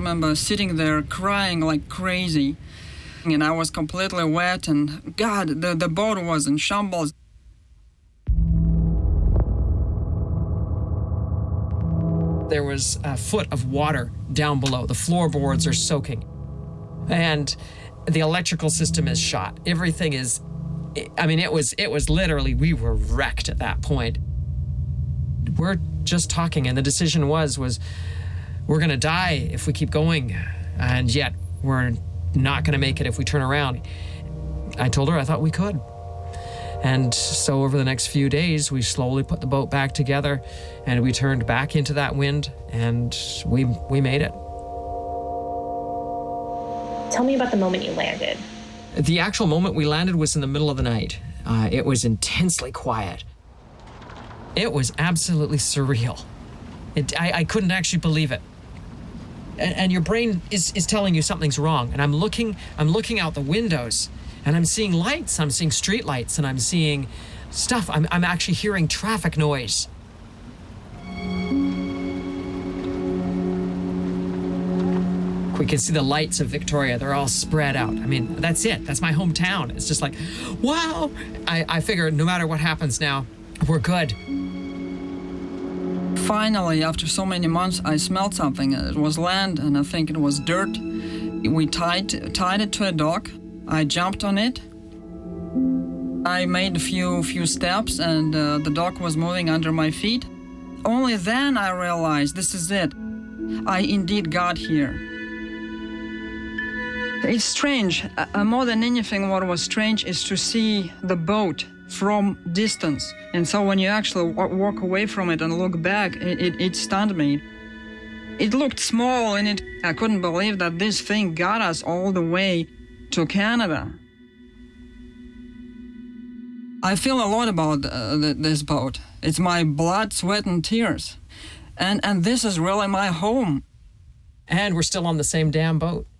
remember sitting there crying like crazy, and I was completely wet, and God, the boat was in shambles. There was a foot of water down below. The floorboards are soaking. And the electrical system is shot. Everything is, I mean, it was literally, we were wrecked at that point. We're just talking, and the decision was we're going to die if we keep going, and yet we're not going to make it if we turn around. I told her I thought we could. And so over the next few days, we slowly put the boat back together, and we turned back into that wind, and we made it. Tell me about the moment you landed. The actual moment we landed was in the middle of the night. It was intensely quiet. It was absolutely surreal. I couldn't actually believe it. And your brain is telling you something's wrong. And I'm looking out the windows, and I'm seeing lights. I'm seeing street lights, and I'm seeing stuff. I'm actually hearing traffic noise. We can see the lights of Victoria. They're all spread out. I mean, that's it. That's my hometown. It's just like, wow. I figure no matter what happens now, we're good. Finally, after so many months, I smelled something. It was land, and I think it was dirt. We tied it to a dock. I jumped on it. I made a few steps, and the dock was moving under my feet. Only then I realized this is it. I indeed got here. It's strange. More than anything, what was strange is to see the boat from distance. And so when you actually walk away from it and look back, it stunned me. It looked small, and I couldn't believe that this thing got us all the way to Canada. I feel a lot about this boat. It's my blood, sweat, and tears. And this is really my home. And we're still on the same damn boat.